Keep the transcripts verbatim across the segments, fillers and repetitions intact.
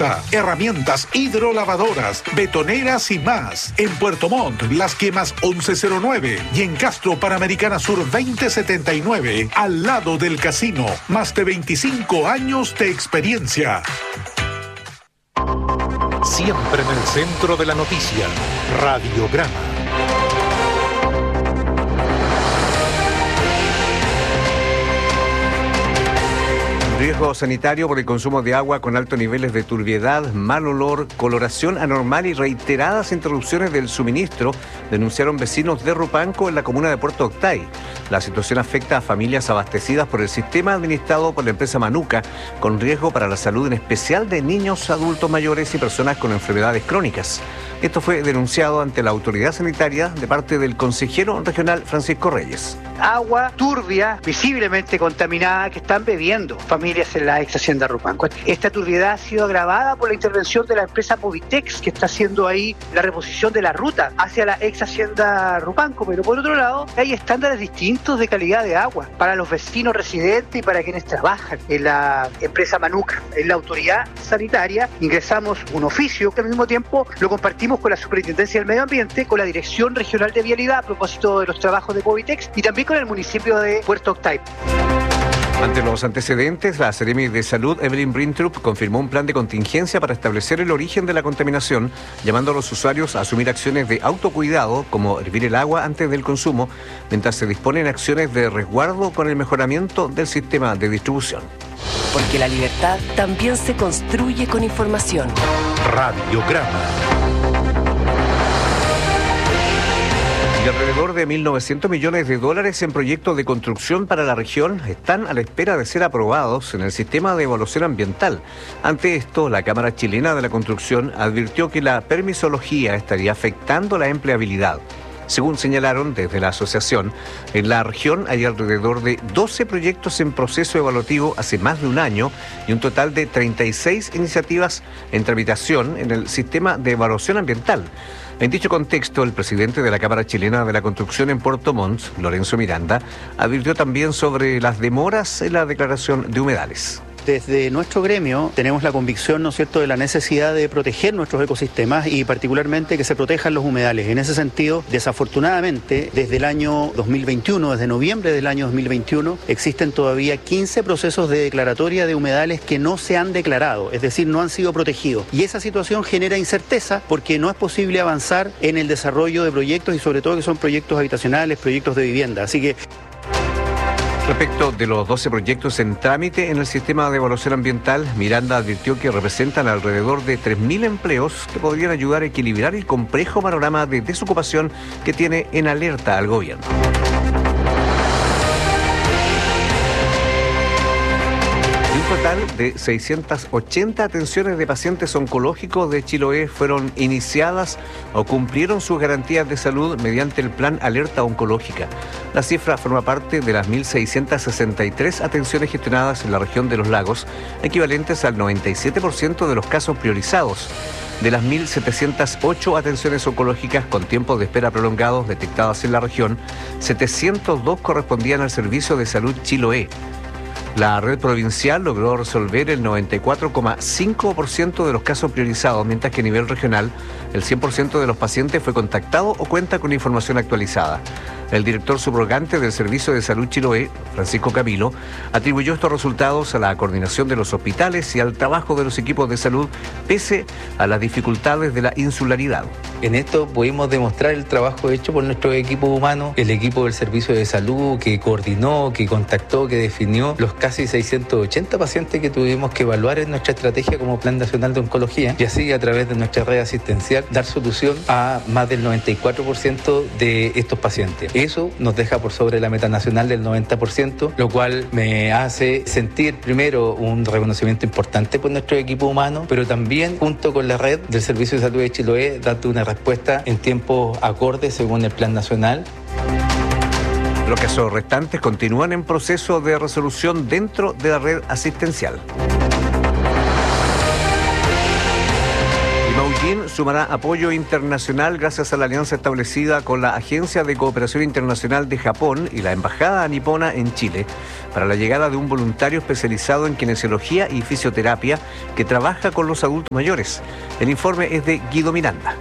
limpieza, herramientas hidrolavadoras, betoneras y más. En Puerto Montt, Las Quemas once cero nueve y en Castro Panamericana Sur veinte setenta y nueve, al lado del casino. Más de veinticinco años de experiencia. Siempre en el centro de la noticia, Radiograma. Riesgo sanitario por el consumo de agua con altos niveles de turbiedad, mal olor, coloración anormal y reiteradas interrupciones del suministro, denunciaron vecinos de Rupanco en la comuna de Puerto Octay. La situación afecta a familias abastecidas por el sistema administrado por la empresa Manuka, con riesgo para la salud en especial de niños, adultos mayores y personas con enfermedades crónicas. Esto fue denunciado ante la autoridad sanitaria de parte del consejero regional Francisco Reyes. Agua turbia, visiblemente contaminada, que están bebiendo familias en la ex hacienda Rupanco. Esta turbiedad ha sido agravada por la intervención de la empresa Movitex, que está haciendo ahí la reposición de la ruta hacia la ex hacienda Rupanco. Pero por otro lado, hay estándares distintos de calidad de agua para los vecinos residentes y para quienes trabajan en la empresa Manuka. En la autoridad sanitaria ingresamos un oficio que al mismo tiempo lo compartimos con la Superintendencia del Medio Ambiente, con la Dirección Regional de Vialidad a propósito de los trabajos de Movitex y también con el municipio de Puerto Octay. Ante los antecedentes, la Seremi de Salud, Evelyn Brintrup, confirmó un plan de contingencia para establecer el origen de la contaminación, llamando a los usuarios a asumir acciones de autocuidado, como hervir el agua antes del consumo, mientras se disponen acciones de resguardo con el mejoramiento del sistema de distribución. Porque la libertad también se construye con información. Radiograma. Y alrededor de mil novecientos millones de dólares en proyectos de construcción para la región están a la espera de ser aprobados en el sistema de evaluación ambiental. Ante esto, la Cámara Chilena de la Construcción advirtió que la permisología estaría afectando la empleabilidad. Según señalaron desde la asociación, en la región hay alrededor de doce proyectos en proceso evaluativo hace más de un año y un total de treinta y seis iniciativas en tramitación en el sistema de evaluación ambiental. En dicho contexto, el presidente de la Cámara Chilena de la Construcción en Puerto Montt, Lorenzo Miranda, advirtió también sobre las demoras en la declaración de humedales. Desde nuestro gremio tenemos la convicción, ¿no es cierto?, de la necesidad de proteger nuestros ecosistemas y particularmente que se protejan los humedales. En ese sentido, desafortunadamente, desde el año dos mil veintiuno, desde noviembre del año dos mil veintiuno, existen todavía quince procesos de declaratoria de humedales que no se han declarado, es decir, no han sido protegidos. Y esa situación genera incerteza porque no es posible avanzar en el desarrollo de proyectos y sobre todo que son proyectos habitacionales, proyectos de vivienda. Así que respecto de los doce proyectos en trámite en el sistema de evaluación ambiental, Miranda advirtió que representan alrededor de tres mil empleos que podrían ayudar a equilibrar el complejo panorama de desocupación que tiene en alerta al gobierno. Un total de seiscientas ochenta atenciones de pacientes oncológicos de Chiloé fueron iniciadas o cumplieron sus garantías de salud mediante el Plan Alerta Oncológica. La cifra forma parte de las mil seiscientas sesenta y tres atenciones gestionadas en la región de los lagos, equivalentes al noventa y siete por ciento de los casos priorizados. De las mil setecientas ocho atenciones oncológicas con tiempos de espera prolongados detectadas en la región, setecientos dos correspondían al Servicio de Salud Chiloé. La red provincial logró resolver el noventa y cuatro coma cinco por ciento de los casos priorizados, mientras que a nivel regional el cien por ciento de los pacientes fue contactado o cuenta con información actualizada. El director subrogante del Servicio de Salud Chiloé, Francisco Camilo, atribuyó estos resultados a la coordinación de los hospitales y al trabajo de los equipos de salud, pese a las dificultades de la insularidad. En esto pudimos demostrar el trabajo hecho por nuestro equipo humano, el equipo del Servicio de Salud que coordinó, que contactó, que definió los casi seiscientos ochenta pacientes que tuvimos que evaluar en nuestra estrategia como Plan Nacional de Oncología y así a través de nuestra red asistencial dar solución a más del noventa y cuatro por ciento de estos pacientes. Eso nos deja por sobre la meta nacional del noventa por ciento, lo cual me hace sentir primero un reconocimiento importante por nuestro equipo humano, pero también junto con la red del Servicio de Salud de Chiloé dando una respuesta en tiempos acordes según el Plan Nacional. Los casos restantes continúan en proceso de resolución dentro de la red asistencial. Maullín sumará apoyo internacional gracias a la alianza establecida con la Agencia de Cooperación Internacional de Japón y la Embajada nipona en Chile para la llegada de un voluntario especializado en kinesiología y fisioterapia que trabaja con los adultos mayores. El informe es de Guido Miranda.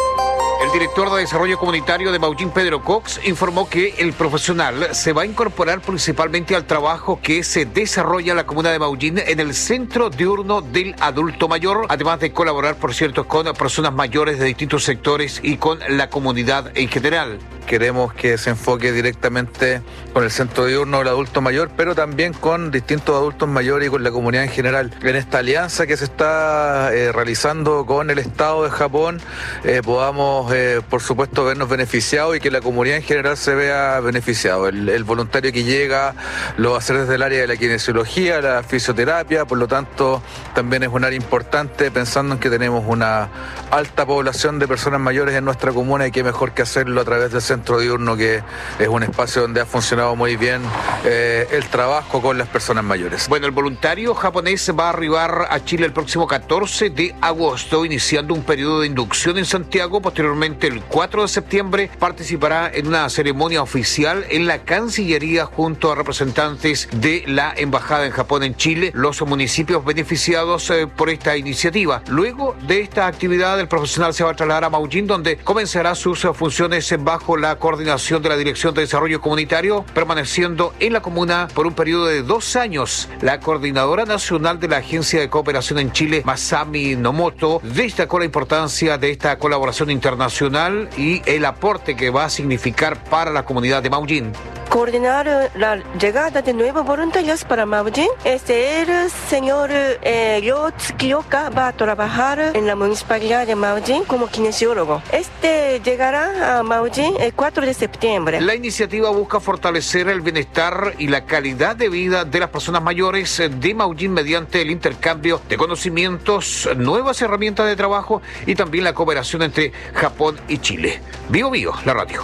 El director de Desarrollo Comunitario de Maullín, Pedro Cox, informó que el profesional se va a incorporar principalmente al trabajo que se desarrolla en la comuna de Maullín en el Centro Diurno del Adulto Mayor, además de colaborar, por cierto, con personas mayores de distintos sectores y con la comunidad en general. Queremos que se enfoque directamente con el centro diurno del adulto mayor, pero también con distintos adultos mayores y con la comunidad en general. En esta alianza que se está eh, realizando con el Estado de Japón, eh, podamos, eh, por supuesto, vernos beneficiados y que la comunidad en general se vea beneficiado. El, el voluntario que llega lo va a hacer desde el área de la kinesiología, la fisioterapia, por lo tanto, también es un área importante pensando en que tenemos una alta población de personas mayores en nuestra comuna y qué mejor que hacerlo a través del centro diurno, que es un espacio donde ha funcionado muy bien eh, el trabajo con las personas mayores. Bueno, el voluntario japonés va a arribar a Chile el próximo catorce de agosto, iniciando un periodo de inducción en Santiago. Posteriormente, el cuatro de septiembre, participará en una ceremonia oficial en la Cancillería junto a representantes de la Embajada en Japón en Chile, los municipios beneficiados eh, por esta iniciativa. Luego de esta actividad, el profesional se va a trasladar a Maullín, donde comenzará sus funciones bajo la coordinación de la Dirección de Desarrollo Comunitario, permaneciendo en la comuna por un periodo de dos años. La coordinadora nacional de la Agencia de Cooperación en Chile, Masami Nomoto, destacó la importancia de esta colaboración internacional y el aporte que va a significar para la comunidad de Maullín. Coordinar la llegada de nuevos voluntarios para Maullín. Este, el señor eh, Ryo Tsukioka va a trabajar en la municipalidad de Maullín como kinesiólogo. Este llegará a Maullín el cuatro de septiembre. La iniciativa busca fortalecer el bienestar y la calidad de vida de las personas mayores de Maullín mediante el intercambio de conocimientos, nuevas herramientas de trabajo y también la cooperación entre Japón y Chile. Bio Bio, la radio.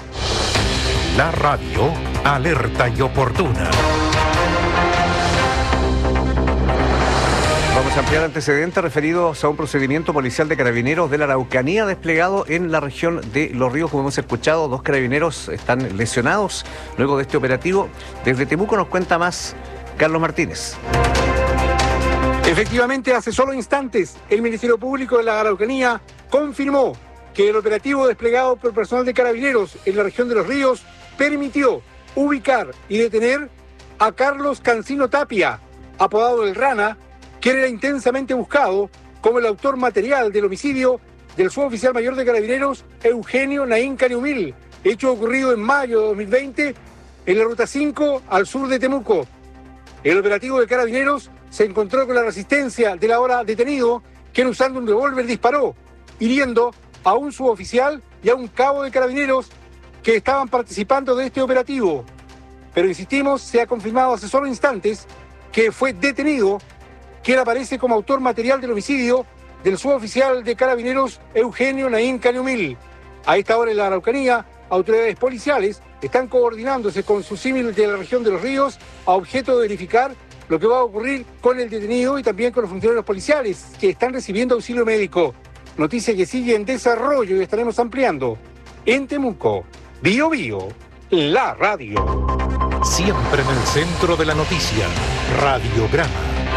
La radio, alerta y oportuna. Vamos a ampliar antecedentes referidos a un procedimiento policial de carabineros de la Araucanía desplegado en la región de Los Ríos. Como hemos escuchado, dos carabineros están lesionados luego de este operativo. Desde Temuco nos cuenta más Carlos Martínez. Efectivamente, hace solo instantes, el Ministerio Público de la Araucanía confirmó que el operativo desplegado por personal de carabineros en la región de Los Ríos permitió ubicar y detener a Carlos Cancino Tapia, apodado El Rana, quien era intensamente buscado como el autor material del homicidio del suboficial mayor de carabineros Eugenio Naín Caniumil, hecho ocurrido en mayo de dos mil veinte en la ruta cinco al sur de Temuco. El operativo de carabineros se encontró con la resistencia del ahora detenido, quien usando un revólver disparó, hiriendo a un suboficial y a un cabo de carabineros que estaban participando de este operativo. Pero insistimos, se ha confirmado hace solo instantes que fue detenido, que él aparece como autor material del homicidio del suboficial de carabineros Eugenio Naín Caniumil. A esta hora en la Araucanía, autoridades policiales están coordinándose con su símil de la región de Los Ríos a objeto de verificar lo que va a ocurrir con el detenido y también con los funcionarios policiales que están recibiendo auxilio médico. Noticia que sigue en desarrollo y estaremos ampliando. En Temuco, Bio Bio, la radio. Siempre en el centro de la noticia, Radiograma.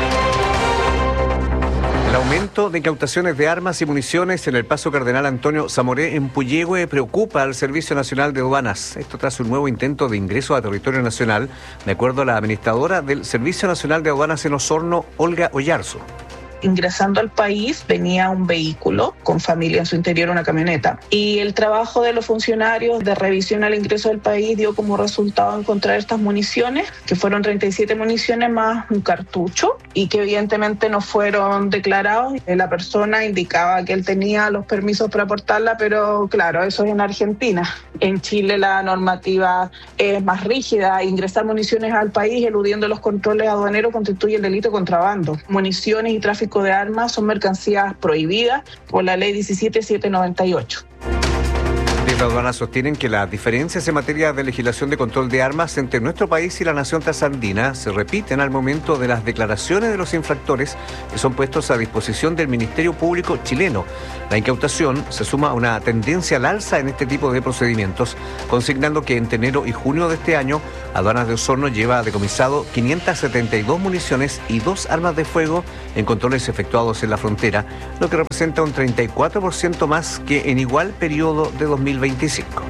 El aumento de incautaciones de armas y municiones en el Paso Cardenal Antonio Zamoré en Puyehue preocupa al Servicio Nacional de Aduanas. Esto tras un nuevo intento de ingreso a territorio nacional, de acuerdo a la administradora del Servicio Nacional de Aduanas en Osorno, Olga Oyarzo. Ingresando al país venía un vehículo con familia en su interior, una camioneta, y el trabajo de los funcionarios de revisión al ingreso del país dio como resultado encontrar estas municiones, que fueron treinta y siete municiones más un cartucho, y que evidentemente no fueron declarados. La persona indicaba que él tenía los permisos para portarla, pero claro, eso es en Argentina. En Chile la normativa es más rígida. Ingresar municiones al país eludiendo los controles aduaneros constituye el delito de contrabando. Municiones y tráfico de armas son mercancías prohibidas por la ley diecisiete mil setecientos noventa y ocho. de Aduanas sostienen que las diferencias en materia de legislación de control de armas entre nuestro país y la nación trasandina se repiten al momento de las declaraciones de los infractores que son puestos a disposición del Ministerio Público chileno. La incautación se suma a una tendencia al alza en este tipo de procedimientos, consignando que entre enero y junio de este año, Aduanas de Osorno lleva decomisado quinientas setenta y dos municiones y dos armas de fuego en controles efectuados en la frontera, lo que representa un treinta y cuatro por ciento más que en igual periodo de dos mil veinticinco.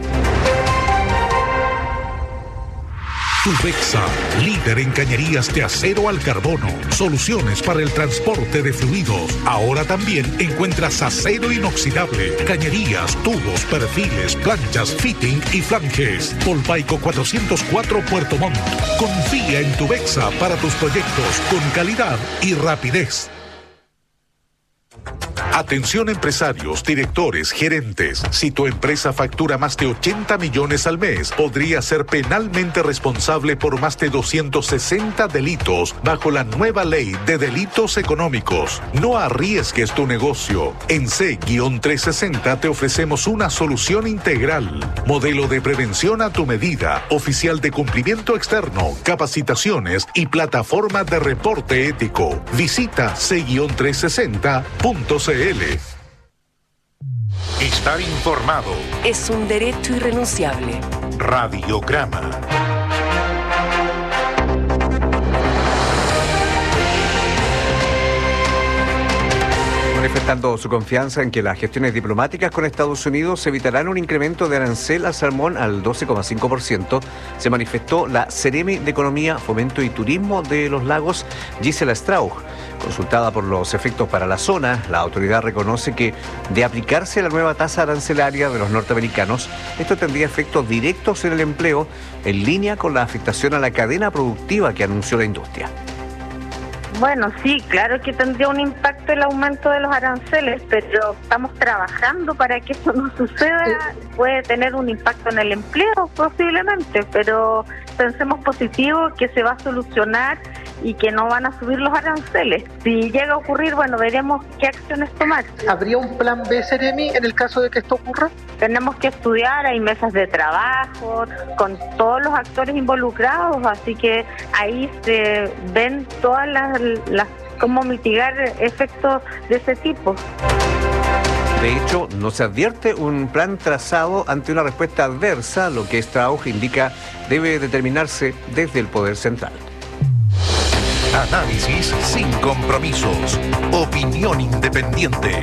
Tubexa, líder en cañerías de acero al carbono, soluciones para el transporte de fluidos. Ahora también encuentras acero inoxidable, cañerías, tubos, perfiles, planchas, fitting y flanges. Polpaico cuatrocientos cuatro Puerto Montt. Confía en Tubexa para tus proyectos con calidad y rapidez. Atención empresarios, directores, gerentes. Si tu empresa factura más de ochenta millones al mes, podría ser penalmente responsable por más de doscientos sesenta delitos bajo la nueva ley de delitos económicos. No arriesgues tu negocio. En C trescientos sesenta te ofrecemos una solución integral. Modelo de prevención a tu medida, oficial de cumplimiento externo, capacitaciones y plataforma de reporte ético. Visita C trescientos sesenta punto c l. Estar informado es un derecho irrenunciable. Radiograma. Manifestando su confianza en que las gestiones diplomáticas con Estados Unidos evitarán un incremento de arancel al salmón al doce coma cinco por ciento, se manifestó la Seremi de Economía, Fomento y Turismo de los Lagos, Gisela Strauch. Consultada por los efectos para la zona, la autoridad reconoce que, de aplicarse la nueva tasa arancelaria de los norteamericanos, esto tendría efectos directos en el empleo, en línea con la afectación a la cadena productiva que anunció la industria. Bueno, sí, claro que tendría un impacto el aumento de los aranceles, pero estamos trabajando para que eso no suceda. Puede tener un impacto en el empleo, posiblemente, pero pensemos positivo, que se va a solucionar y que no van a subir los aranceles. Si llega a ocurrir, bueno, veremos qué acciones tomar. ¿Habría un plan B, Seremi, en el caso de que esto ocurra? Tenemos que estudiar, hay mesas de trabajo con todos los actores involucrados, así que ahí se ven todas las, las cómo mitigar efectos de ese tipo. De hecho, no se advierte un plan trazado ante una respuesta adversa, lo que Strauch indica debe determinarse desde el Poder Central. Análisis sin compromisos. Opinión independiente.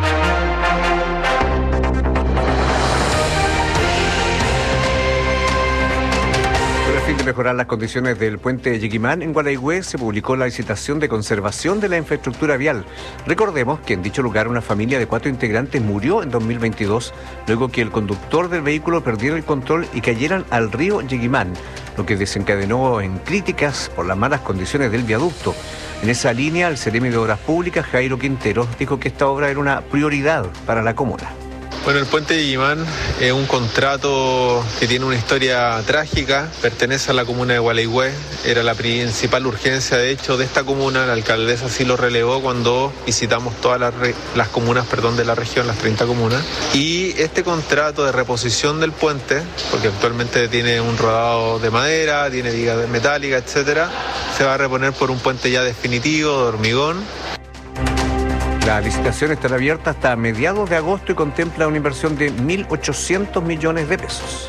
Con el fin de mejorar las condiciones del puente Yequimán en Gualeguay, se publicó la licitación de conservación de la infraestructura vial. Recordemos que en dicho lugar una familia de cuatro integrantes murió en dos mil veintidós, luego que el conductor del vehículo perdiera el control y cayeran al río Yequimán, lo que desencadenó en críticas por las malas condiciones del viaducto. En esa línea, el Seremi de Obras Públicas, Jairo Quintero, dijo que esta obra era una prioridad para la comuna. Bueno, el puente de Yequimán es un contrato que tiene una historia trágica, pertenece a la comuna de Gualeguay, era la principal urgencia de hecho de esta comuna, la alcaldesa así lo relevó cuando visitamos todas las, re, las comunas perdón, de la región, las treinta comunas, y este contrato de reposición del puente, porque actualmente tiene un rodado de madera, tiene viga metálica, etcétera, se va a reponer por un puente ya definitivo, de hormigón. La licitación estará abierta hasta mediados de agosto y contempla una inversión de mil ochocientos millones de pesos.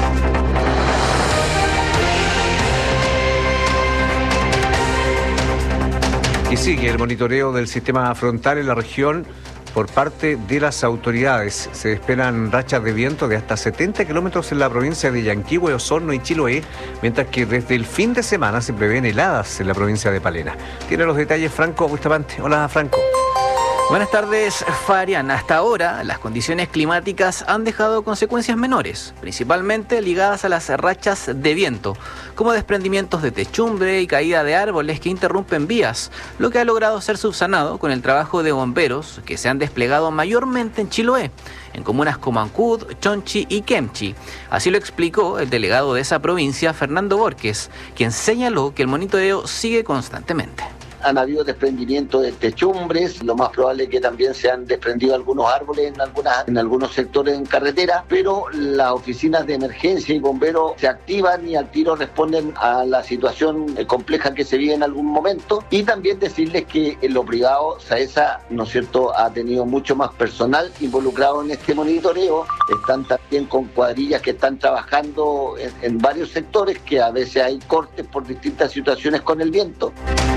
Y sigue el monitoreo del sistema frontal en la región por parte de las autoridades. Se esperan rachas de viento de hasta setenta kilómetros en la provincia de Yanquihue, Osorno y Chiloé, mientras que desde el fin de semana se prevén heladas en la provincia de Palena. Tiene los detalles Franco Bustamante. Hola, Franco. Buenas tardes, Farian. Hasta ahora, las condiciones climáticas han dejado consecuencias menores, principalmente ligadas a las rachas de viento, como desprendimientos de techumbre y caída de árboles que interrumpen vías, lo que ha logrado ser subsanado con el trabajo de bomberos que se han desplegado mayormente en Chiloé, en comunas como Ancud, Chonchi y Kemchi. Así lo explicó el delegado de esa provincia, Fernando Borges, quien señaló que el monitoreo sigue constantemente. han habido desprendimiento de techumbres, lo más probable es que también se han desprendido algunos árboles en, algunas, en algunos sectores en carretera, pero las oficinas de emergencia y bomberos se activan y al tiro responden a la situación compleja que se vive en algún momento. Y también decirles que en lo privado SAESA, ¿no es cierto?, ha tenido mucho más personal involucrado en este monitoreo. Están también con cuadrillas que están trabajando en, en varios sectores, que a veces hay cortes por distintas situaciones con el viento.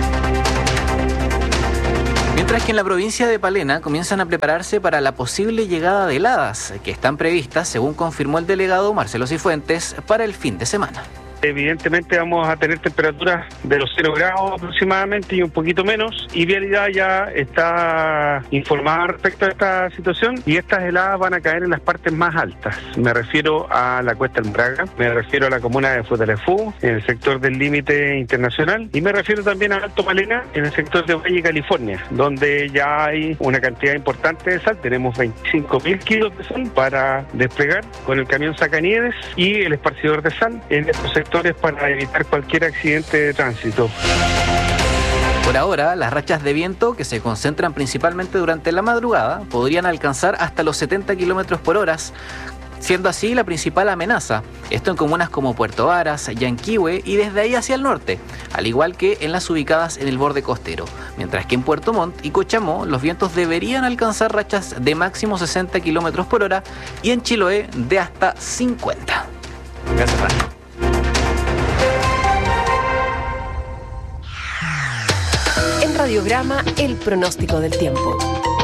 Mientras que en la provincia de Palena comienzan a prepararse para la posible llegada de heladas, que están previstas, según confirmó el delegado Marcelo Cifuentes, para el fin de semana. Evidentemente vamos a tener temperaturas de los cero grados aproximadamente y un poquito menos, y Vialidad ya está informada respecto a esta situación, y estas heladas van a caer en las partes más altas. Me refiero a la Cuesta del Moraga, me refiero a la comuna de Futalefú, en el sector del límite internacional, y me refiero también a Alto Palena, en el sector de Valle, California, donde ya hay una cantidad importante de sal. Tenemos veinticinco mil kilos de sal para desplegar con el camión sacanieves y el esparcidor de sal en estos sectores para evitar cualquier accidente de tránsito. Por ahora, las rachas de viento, que se concentran principalmente durante la madrugada, podrían alcanzar hasta los setenta kilómetros por hora, siendo así la principal amenaza. Esto en comunas como Puerto Varas, Yanquihue y desde ahí hacia el norte, al igual que en las ubicadas en el borde costero. Mientras que en Puerto Montt y Cochamó los vientos deberían alcanzar rachas de máximo sesenta kilómetros por hora y en Chiloé de hasta cincuenta. Gracias, Franco. En Radiograma, el pronóstico del tiempo.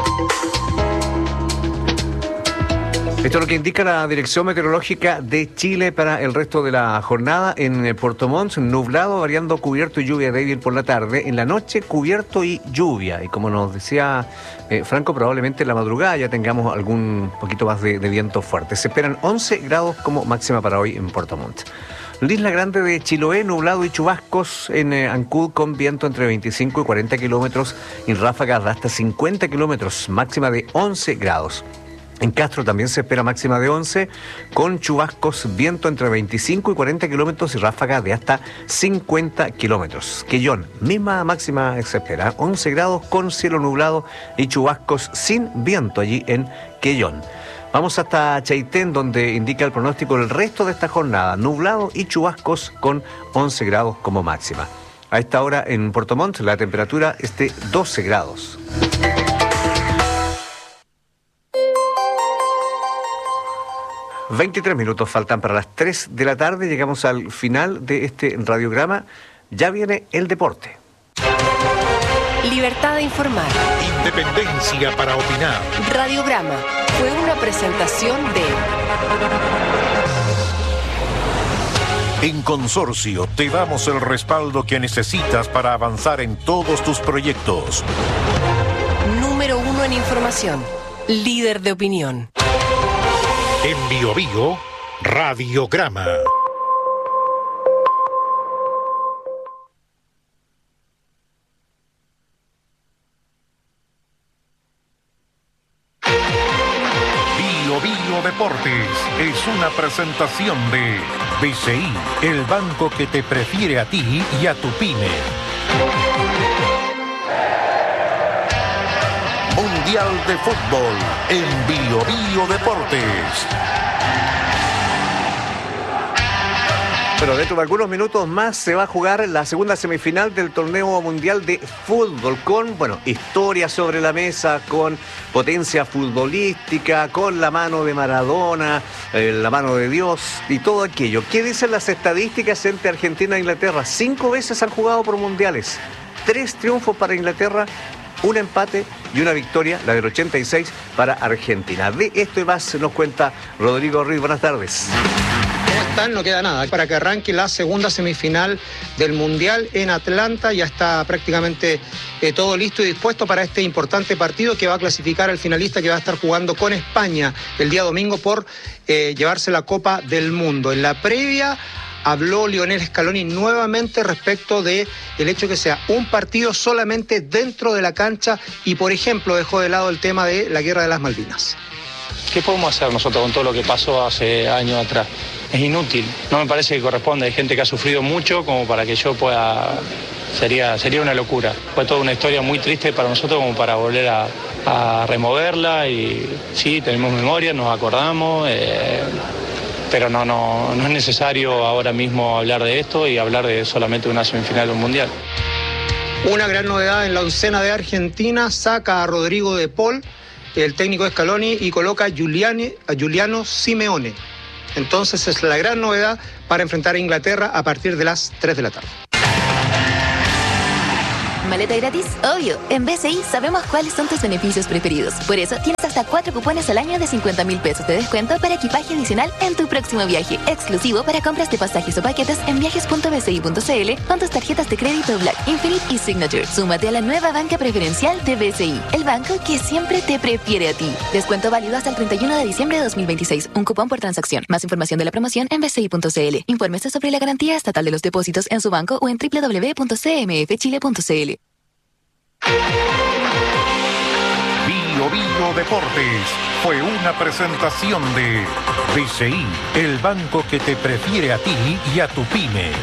Esto es lo que indica la Dirección Meteorológica de Chile para el resto de la jornada. En Puerto Montt, nublado, variando cubierto y lluvia débil por la tarde. En la noche, cubierto y lluvia. Y como nos decía eh, Franco, probablemente en la madrugada ya tengamos algún poquito más de, de viento fuerte. Se esperan once grados como máxima para hoy en Puerto Montt. La Isla Grande de Chiloé, nublado y chubascos en eh, Ancud con viento entre veinticinco y cuarenta kilómetros y ráfagas de hasta cincuenta kilómetros, máxima de once grados. En Castro también se espera máxima de once, con chubascos, viento entre veinticinco y cuarenta kilómetros y ráfagas de hasta cincuenta kilómetros. Quellón, misma máxima se espera, once grados con cielo nublado y chubascos sin viento allí en Quellón. Vamos hasta Chaitén, donde indica el pronóstico el resto de esta jornada, nublado y chubascos con once grados como máxima. A esta hora en Puerto Montt la temperatura es de doce grados. veintitrés minutos faltan para las tres de la tarde. Llegamos al final de este radiograma. Ya viene el deporte. Libertad de informar. Independencia para opinar. Radiograma fue una presentación de... En Consorcio te damos el respaldo que necesitas para avanzar en todos tus proyectos. Número uno en información. Líder de opinión. En Bio Bio, Radiograma. Bio Bio Deportes es una presentación de B C I, el banco que te prefiere a ti y a tu pyme. Mundial de Fútbol en Bio Bio Deportes. Bueno, dentro de algunos minutos más se va a jugar la segunda semifinal del torneo mundial de fútbol con, bueno, historia sobre la mesa, con potencia futbolística, con la mano de Maradona, eh, la mano de Dios y todo aquello. ¿Qué dicen las estadísticas entre Argentina e Inglaterra? Cinco veces han jugado por mundiales, tres triunfos para Inglaterra, un empate y una victoria, la del ochenta y seis, para Argentina. De esto y más nos cuenta Rodrigo Ruiz. Buenas tardes. ¿Cómo están? No queda nada para que arranque la segunda semifinal del Mundial en Atlanta. Ya está prácticamente eh, todo listo y dispuesto para este importante partido que va a clasificar al finalista que va a estar jugando con España el día domingo por eh, llevarse la Copa del Mundo. En la previa habló Lionel Scaloni nuevamente respecto de el hecho que sea un partido solamente dentro de la cancha y, por ejemplo, dejó de lado el tema de la Guerra de las Malvinas. ¿Qué podemos hacer nosotros con todo lo que pasó hace años atrás? Es inútil, no me parece que corresponde. Hay gente que ha sufrido mucho como para que yo pueda sería, sería una locura. Fue toda una historia muy triste para nosotros como para volver a, a removerla y sí, tenemos memoria, nos acordamos, eh, pero no, no, no es necesario ahora mismo hablar de esto y hablar de solamente una semifinal de un mundial. Una gran novedad en la oncena de Argentina, saca a Rodrigo de Paul, el técnico de Scaloni, y coloca a, Giuliani, a Giuliano Simeone. Entonces es la gran novedad para enfrentar a Inglaterra a partir de las tres de la tarde. ¿Maleta gratis? Obvio. En B C I sabemos cuáles son tus beneficios preferidos. Por eso tienes hasta cuatro cupones al año de cincuenta mil pesos de descuento para equipaje adicional en tu próximo viaje. Exclusivo para compras de pasajes o paquetes en viajes punto b c i punto c l con tus tarjetas de crédito Black, Infinite y Signature. Súmate a la nueva banca preferencial de B C I, el banco que siempre te prefiere a ti. Descuento válido hasta el treinta y uno de diciembre de dos mil veintiséis. Un cupón por transacción. Más información de la promoción en b c i punto c l. Infórmese sobre la garantía estatal de los depósitos en su banco o en w w w punto c m f chile punto c l. Bio Bio Deportes fue una presentación de B C I, el banco que te prefiere a ti y a tu pyme.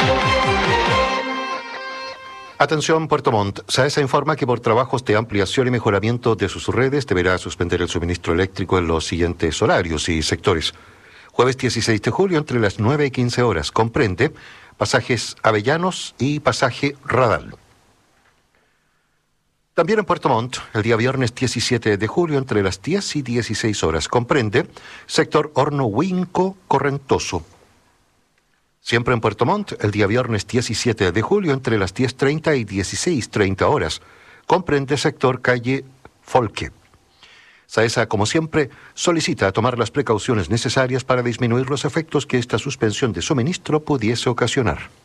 Atención Puerto Montt, SAESA informa que por trabajos de ampliación y mejoramiento de sus redes deberá suspender el suministro eléctrico en los siguientes horarios y sectores. Jueves dieciséis de julio entre las nueve y quince horas, comprende pasajes Avellanos y pasaje Radal. También en Puerto Montt, el día viernes diecisiete de julio, entre las diez y dieciséis horas, comprende sector Horno Huinco Correntoso. Siempre en Puerto Montt, el día viernes diecisiete de julio, entre las diez treinta y dieciséis treinta horas, comprende sector calle Folque. SAESA, como siempre, solicita tomar las precauciones necesarias para disminuir los efectos que esta suspensión de suministro pudiese ocasionar.